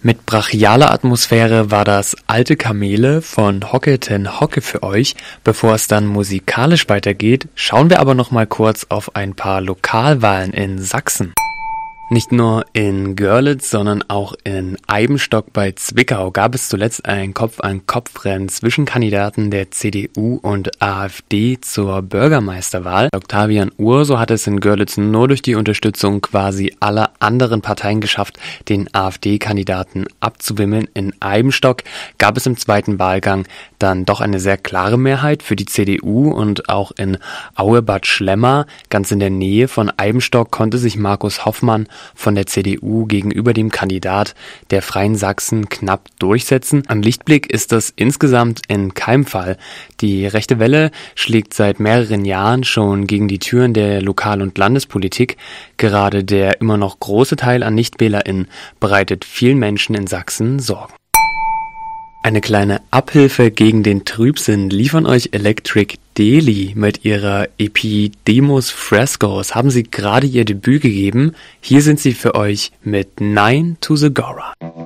Mit brachialer Atmosphäre war das Alte Kamele von Hocke ten Hocke für euch. Bevor es dann musikalisch weitergeht, schauen wir aber noch mal kurz auf ein paar Lokalwahlen in Sachsen. Nicht nur in Görlitz, sondern auch in Eibenstock bei Zwickau gab es zuletzt ein Kopf-an-Kopf-Rennen zwischen Kandidaten der CDU und AfD zur Bürgermeisterwahl. Octavian Urso hat es in Görlitz nur durch die Unterstützung quasi aller anderen Parteien geschafft, den AfD-Kandidaten abzuwimmeln. In Eibenstock gab es im zweiten Wahlgang dann doch eine sehr klare Mehrheit für die CDU und auch in Aue-Bad Schlemmer, ganz in der Nähe von Eibenstock, konnte sich Markus Hoffmann von der CDU gegenüber dem Kandidat der Freien Sachsen knapp durchsetzen. Ein Lichtblick ist das insgesamt in keinem Fall. Die rechte Welle schlägt seit mehreren Jahren schon gegen die Türen der Lokal- und Landespolitik. Gerade der immer noch große Teil an NichtwählerInnen bereitet vielen Menschen in Sachsen Sorgen. Eine kleine Abhilfe gegen den Trübsinn liefern euch Electric Daily mit ihrer EP Demos Frescoes. Haben sie gerade ihr Debüt gegeben? Hier sind sie für euch mit 9 to the Gora.